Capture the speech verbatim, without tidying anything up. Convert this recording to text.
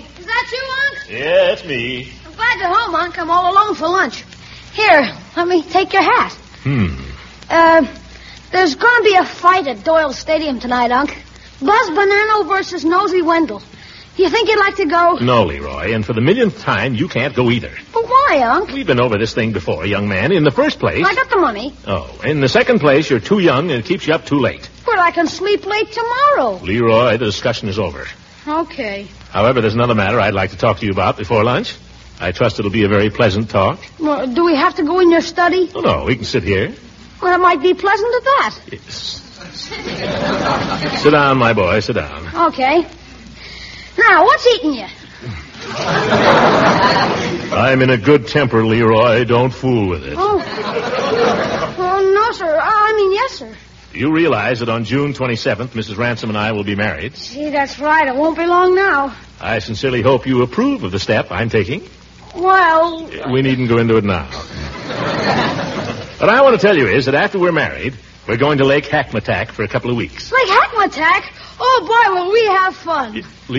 Is that you, Unc? Yeah, it's me. I'm glad you're home, Unc. I'm all alone for lunch. Here, let me take your hat. Hmm. Uh, there's going to be a fight at Doyle Stadium tonight, Unc. Buzz Bonanno versus Nosy Wendell. Do you think you'd like to go? No, Leroy, and for the millionth time, you can't go either. But why, Unc? We've been over this thing before, young man. In the first place... I got the money. Oh, in the second place, you're too young and it keeps you up too late. But I can sleep late tomorrow. Leroy, the discussion is over. Okay. However, there's another matter I'd like to talk to you about before lunch. I trust it'll be a very pleasant talk. Well, do we have to go in your study? Oh, no, we can sit here. Well, it might be pleasant at that. Yes. Sit down, my boy, sit down. Okay. Now, what's eating you? I'm in a good temper, Leroy. Don't fool with it. Oh. Oh, no, sir. I mean, yes, sir. You realize that on June twenty-seventh, Missus Ransom and I will be married? Gee, that's right. It won't be long now. I sincerely hope you approve of the step I'm taking. Well... We needn't go into it now. What I want to tell you is that after we're married, we're going to Lake Hackmatack for a couple of weeks. Lake Hackmatack? Oh, boy, will we have fun.